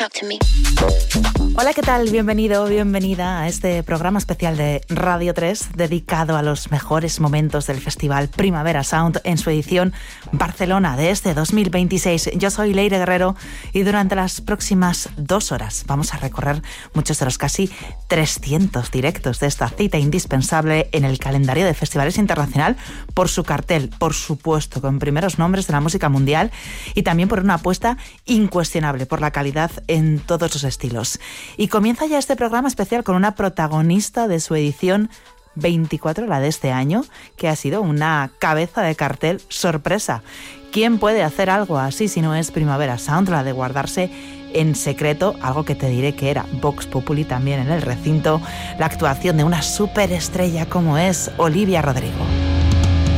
Talk to me. Hola, ¿qué tal? Bienvenido, bienvenida a este programa especial de Radio 3 dedicado a los mejores momentos del Festival Primavera Sound en su edición Barcelona de este 2026. Yo soy Leire Guerrero y durante las próximas 2 horas vamos a recorrer muchos de los casi 300 directos de esta cita indispensable en el calendario de festivales internacional por su cartel, por supuesto, con primeros nombres de la música mundial y también por una apuesta incuestionable por la calidad en todos los estilos. Y comienza ya este programa especial con una protagonista de su edición 24, la de este año, que ha sido una cabeza de cartel sorpresa. ¿Quién puede hacer algo así si no es Primavera Sound, la de guardarse en secreto, algo que te diré que era Vox Populi también en el recinto, la actuación de una superestrella como es Olivia Rodrigo?